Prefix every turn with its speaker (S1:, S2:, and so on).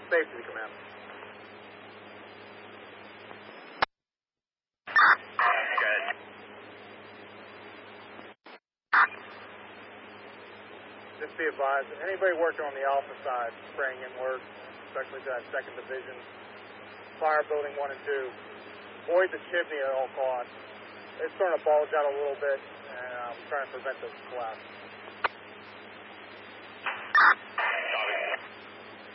S1: Safety command.
S2: Good.
S1: Just be advised, anybody working on the Alpha side, spraying inward, especially to that 2nd Division, fire building 1 and 2, avoid the chimney at all costs. It's starting to bulge out a little bit, and I'm trying to prevent this collapse.